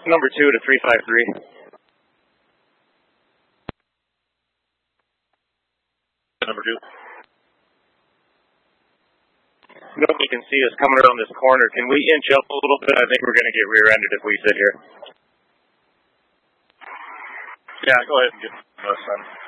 Number 2 to 353. Number 2. Nobody can see us coming around this corner. Can we inch up a little bit? I think we're going to get rear-ended if we sit here. Yeah, go ahead and get us on.